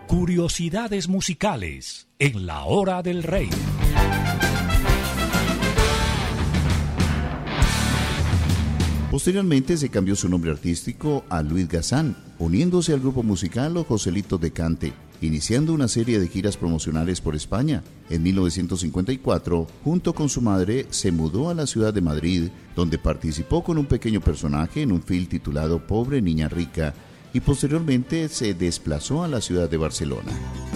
Curiosidades musicales en la Hora del Rey. Posteriormente se cambió su nombre artístico a Luis Gazán, uniéndose al grupo musical Los Joselitos de Cante, iniciando una serie de giras promocionales por España. En 1954, junto con su madre, se mudó a la ciudad de Madrid, donde participó con un pequeño personaje en un film titulado Pobre Niña Rica, y posteriormente se desplazó a la ciudad de Barcelona.